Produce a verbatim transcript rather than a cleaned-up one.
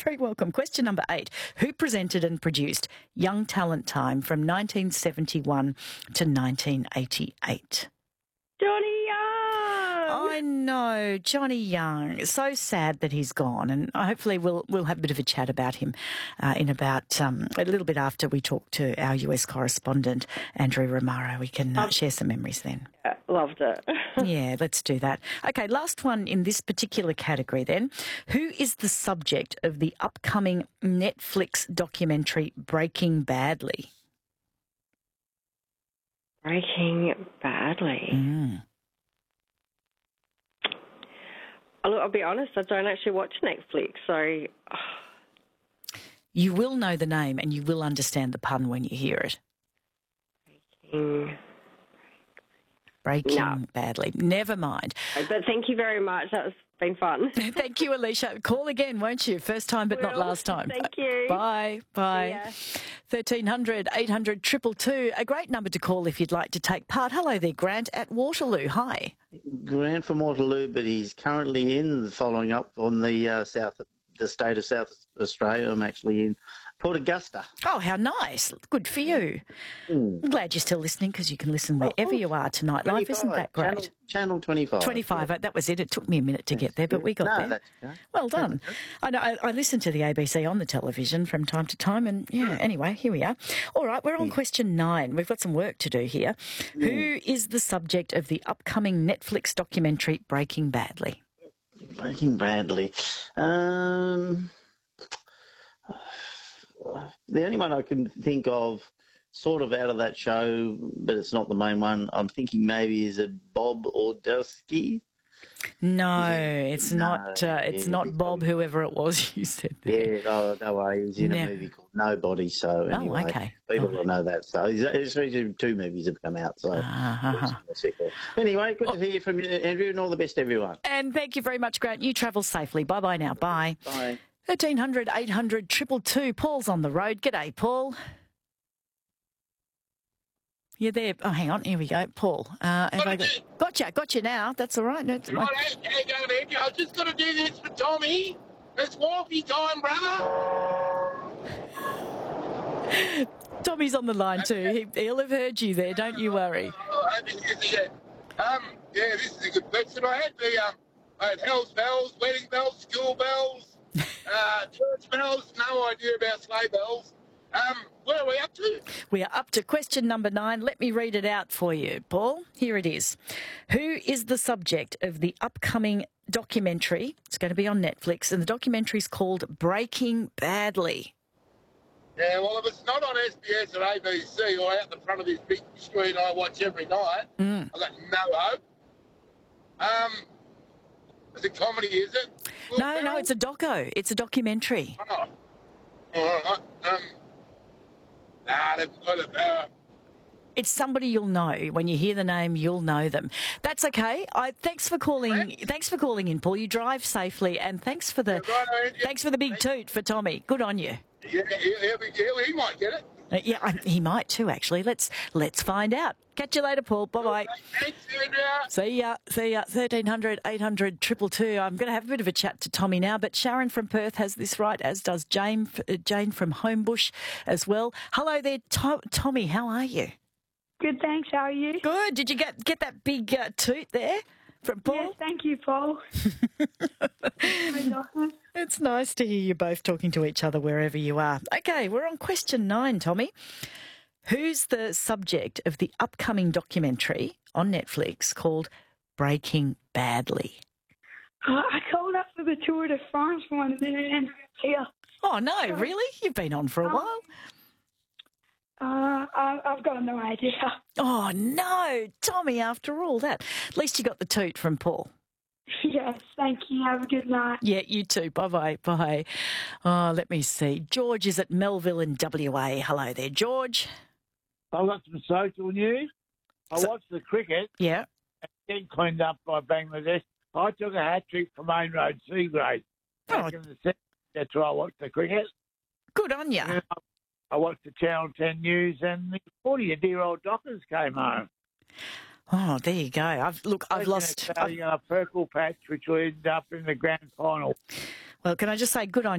very welcome. Question number eight. Who presented and produced Young Talent Time from nineteen seventy-one to nineteen eighty-eight? Johnny Young! I know, Johnny Young. So sad that he's gone, and hopefully we'll we'll have a bit of a chat about him uh, in about um, a little bit after we talk to our U S correspondent, Andrew Romaro. We can uh, share some memories then. Uh, loved it. Yeah, let's do that. Okay, last one in this particular category then. Who is the subject of the upcoming Netflix documentary Breaking Badly? Breaking Badly. Mm. I'll, I'll be honest, I don't actually watch Netflix, so... You will know the name and you will understand the pun when you hear it. Breaking... Breaking No. Badly. Never mind. But thank you very much. That's been fun. Thank you, Alicia. Call again, won't you? First time, but not Will. last time. Thank you. Bye. Bye. Yeah. thirteen hundred, eight hundred, two two two. A great number to call if you'd like to take part. Hello there, Grant at Waterloo. Hi. Grant from Waterloo, but he's currently in following up on the uh, south, the state of South Australia. I'm actually in Port Augusta. Oh, how nice. Good for you. Mm. I'm glad you're still listening because you can listen wherever you are tonight live. Isn't that great? Channel, channel twenty-five. twenty-five, Yeah. that was it. It took me a minute to get there, but we got no, there. That's okay. Well done. I know. I, I listen to the A B C on the television from time to time, and yeah. Anyway, here we are. All right, we're on question nine. We've got some work to do here. Yeah. Who is the subject of the upcoming Netflix documentary Breaking Badly? Breaking Badly. Um, the only one I can think of, sort of out of that show, but it's not the main one. I'm thinking maybe is it Bob Ordowski? No, it's No, not. Uh, it's yeah, not Bob, whoever it was you said there. Yeah, no, no way. He was in No. a movie called Nobody. So Oh, anyway, okay. people All will know that. So there's two movies have come out. So Uh-huh. anyway, good to hear from you, Andrew, and all the best, everyone. And thank you very much, Grant. You travel safely. Bye bye now. Bye. Bye. thirteen hundred, eight hundred, two two two. Paul's on the road. G'day, Paul. You're there. Oh, hang on. Here we go. Paul. Uh, have I got, gotcha. Gotcha now. That's all right. No, it's Right, hang on, Andrew. I've just got to do this for Tommy. It's walkie time, brother. Tommy's on the line too. He, he'll have heard you there. Don't you worry. Oh, this is it. Um, yeah, this is a good question. I had the, um, I had house bells, wedding bells, school bells, uh, church bells. No idea about sleigh bells. Um, where are we up to? We are up to question number nine. Let me read it out for you, Paul. Here it is. Who is the subject of the upcoming documentary? It's going to be on Netflix, and the documentary is called Breaking Badly. Yeah, well, if it's not on S B S or A B C or out the front of this big screen I watch every night, Mm. I've got no hope. Um, it's a comedy, is it? No, no, it's a doco. It's a documentary. Oh. All right. Um, nah, they've got it. Uh, It's somebody you'll know. When you hear the name, you'll know them. That's okay. I thanks for calling. Thanks for calling in, Paul. You drive safely, and thanks for the right, Andrew. thanks for the big toot for Tommy. Good on you. Yeah, he'll, he'll be, he'll, he might get it. Uh, yeah, I, he might too. Actually, let's let's find out. Catch you later, Paul. Bye bye. Thanks, Andrew. See ya. See ya. thirteen hundred, eight hundred, two two two. I'm going to have a bit of a chat to Tommy now, but Sharon from Perth has this right, as does Jane, uh, Jane from Homebush as well. Hello there, to- Tommy. How are you? Good, thanks. How are you? Good. Did you get get that big uh, toot there from Paul? Yes, thank you, Paul. It's nice to hear you both talking to each other wherever you are. Okay, we're on question nine, Tommy. Who's the subject of the upcoming documentary on Netflix called Breaking Badly? Uh, I called up for the Tour de France one and then it ended up here. Oh, no, really? You've been on for a while? Uh, I, I've got no idea. Oh, no, Tommy, after all that. At least you got the toot from Paul. Yes, thank you. Have a good night. Yeah, you too. Bye-bye. Bye. Oh, let me see. George is at Melville in W A. Hello there, George. I've got some social news. I So- watched the cricket Yeah. and then cleaned up by Bangladesh. I took a hat trick for Main Road C grade. Back Oh. in the seventies, that's where I watched the cricket. Good on you. And I- I watched the Channel ten News and the forty-year-old Dockers came home. Oh, there you go. I've look, I've lost. I've, A purple patch, which will end up in the grand final. well, can I just say good on